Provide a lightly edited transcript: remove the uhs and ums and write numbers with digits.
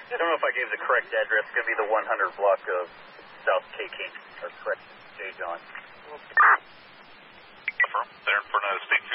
I don't know if I gave the correct address. It's going to be the 100 block of South KK, or correct, J. John. Confirm. There in front of State